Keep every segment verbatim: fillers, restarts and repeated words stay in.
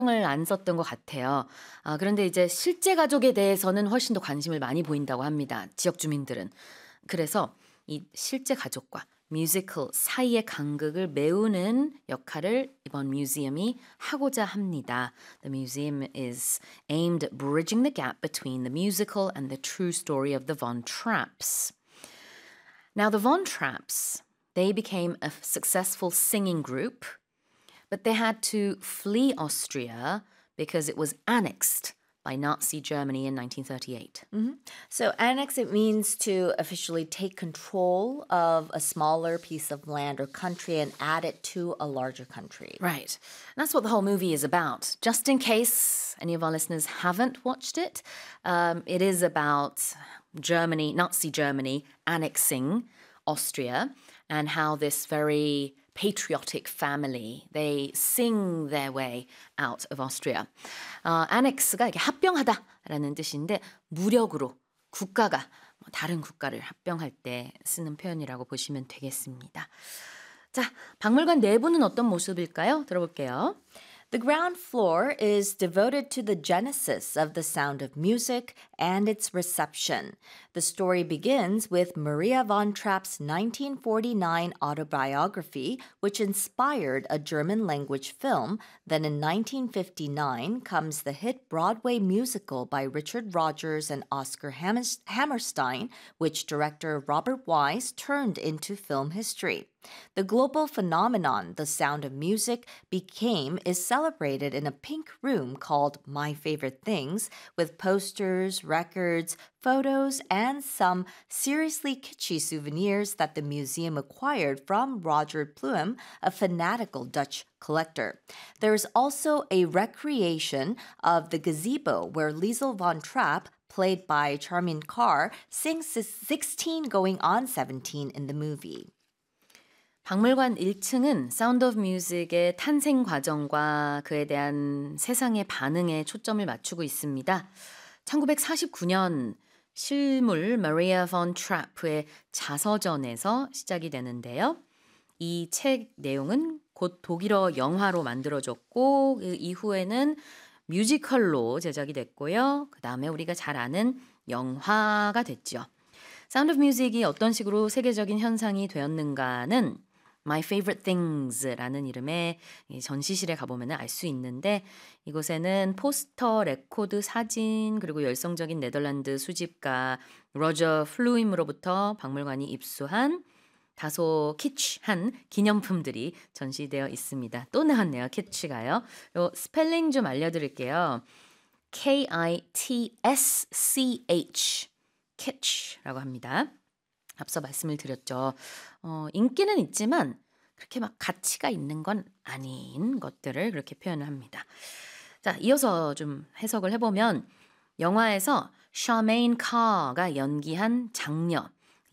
을 안 썼던 것 같아요. 아, 그런데 이제 실제 가족에 대해서는 훨씬 더 관심을 많이 보인다고 합니다. 지역 주민들은. 그래서 이 실제 가족과 뮤지컬 사이의 간극을 메우는 역할을 이번 뮤지엄이 하고자 합니다. The museum is aimed at bridging the gap between the musical and the true story of the Von Trapps. Now, the Von Trapps, they became a successful singing group, but they had to flee Austria because it was annexed by Nazi Germany in nineteen thirty-eight. Mhm. So annex, it means to officially take control of a smaller piece of land or country and add it to a larger country. Right. And that's what the whole movie is about. Just in case any of our listeners haven't watched it, um, it is about Germany, Nazi Germany, annexing Austria and how this very patriotic family, they sing their way out of Austria. 어, annex가 이게 합병하다라는 뜻인데 무력으로 국가가 다른 국가를 합병할 때 쓰는 표현이라고 보시면 되겠습니다. 자, 박물관 내부는 어떤 모습일까요? 들어볼게요. The ground floor is devoted to the genesis of the sound of music and its reception. The story begins with Maria von Trapp's nineteen forty-nine autobiography, which inspired a German-language film. Then in nineteen fifty-nine comes the hit Broadway musical by Richard Rodgers and Oscar Hammerstein, which director Robert Wise turned into film history. The global phenomenon, the sound of music, became is celebrated in a pink room called My Favorite Things, with posters, records, photos, and some seriously kitschy souvenirs that the museum acquired from Roger Pluim, a fanatical Dutch collector. There is also a recreation of the gazebo where Liesel von Trapp, played by Charmin Carr, sings sixteen going on seventeen in the movie. 박물관 일 층은 사운드 오브 뮤직의 탄생 과정과 그에 대한 세상의 반응에 초점을 맞추고 있습니다. 천구백사십구 년 실물 마리아 폰 트래프의 자서전에서 시작이 되는데요. 이 책 내용은 곧 독일어 영화로 만들어졌고 그 이후에는 뮤지컬로 제작이 됐고요. 그 다음에 우리가 잘 아는 영화가 됐죠. 사운드 오브 뮤직이 어떤 식으로 세계적인 현상이 되었는가는 My Favorite Things라는 이름의 전시실에 가보면 알 수 있는데 이곳에는 포스터, 레코드, 사진 그리고 열성적인 네덜란드 수집가 로저 플루임으로부터 박물관이 입수한 다소 키치한 기념품들이 전시되어 있습니다. 또 나왔네요. 키치가요. 요 스펠링 좀 알려드릴게요. K I T S C H kitsch라고 합니다. 앞서 말씀을 드렸죠. 어, 인기는 있지만 그렇게 막 가치가 있는 건 아닌 것들을 그렇게 표현을 합니다. 자, 이어서 좀 해석을 해보면 영화에서 샤메인 카가 연기한 장녀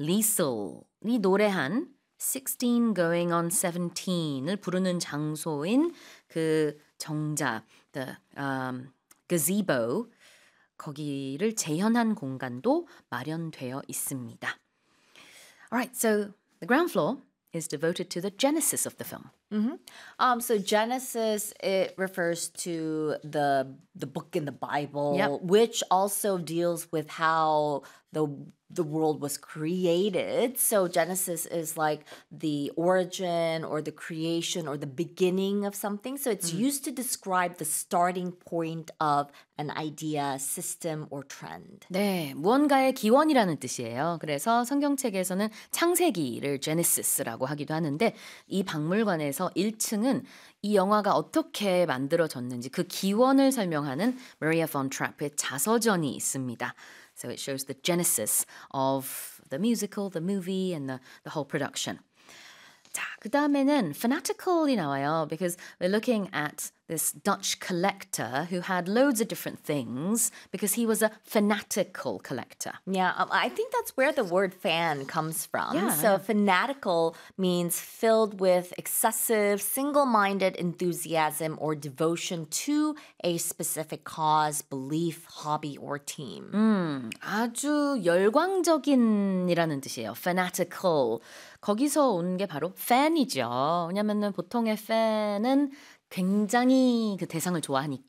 리슬이 노래한 sixteen going on seventeen을 부르는 장소인 그 정자, the um, gazebo 거기를 재현한 공간도 마련되어 있습니다. Alright, so the ground floor is devoted to the genesis of the film. Mm-hmm. Um, so Genesis, it refers to the the book in the Bible, Yep. which also deals with how the the world was created. So Genesis is like the origin or the creation or the beginning of something. So it's used to describe the starting point of an idea, system, or trend. 네, 무언가의 기원이라는 뜻이에요. 그래서 성경책에서는 창세기를 Genesis라고 하기도 하는데 이 박물관에서 일 층은 이 영화가 어떻게 만들어졌는지 그 기원을 설명하는 Maria von Trapp의 자서전이 있습니다. So it shows the genesis of the musical, the movie, and the, the whole production. 자, 그 다음에는 fanatical이 나와요. Because we're looking at this Dutch collector who had loads of different things because he was a fanatical collector. Yeah, um, I think that's where the word fan comes from. Yeah, so yeah. fanatical means filled with excessive, single-minded enthusiasm or devotion to a specific cause, belief, hobby, or team. 음, 아주 열광적인이라는 뜻이에요. fanatical. 거기서 온 게 바로 fan이죠. 왜냐면은 보통의 fan은 굉장히 그 대상을 좋아하니까